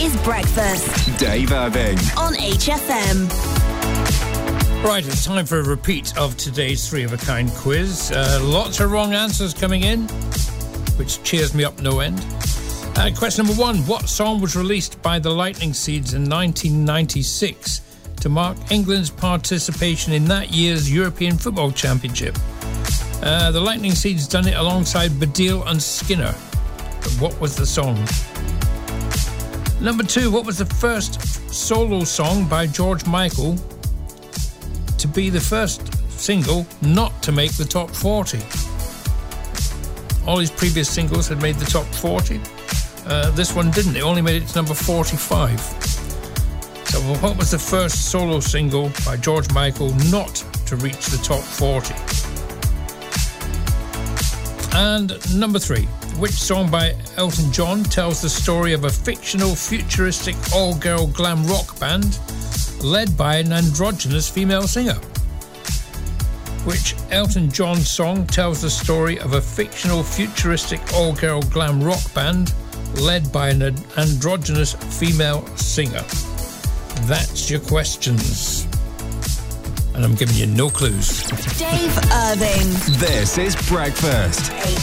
is Breakfast. Dave Irving. On HFM. Right, it's time for a repeat of today's Three of a Kind quiz. Lots of wrong answers coming in, which cheers me up no end. Question number 1. What song was released by the Lightning Seeds in 1996 to mark England's participation in that year's European Football Championship? The Lightning Seeds done it alongside Baddiel and Skinner. But what was the song? Number 2. What was the first solo song by George Michael to be the first single not to make the top 40? All his previous singles had made the top 40. This one didn't. It only made it to number 45. So what was the first solo single by George Michael not to reach the top 40? And number 3. Which song by Elton John tells the story of a fictional, futuristic, all-girl glam rock band led by an androgynous female singer? Which Elton John song tells the story of a fictional, futuristic, all-girl glam rock band led by an androgynous female singer? That's your questions. And I'm giving you no clues. Dave Irving. This is Breakfast.